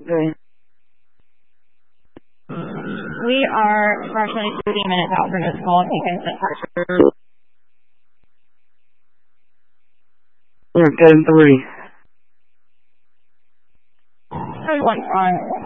Okay. We are approximately 30 minutes out from this call. You can set pressure. We're 10-3. There's one front.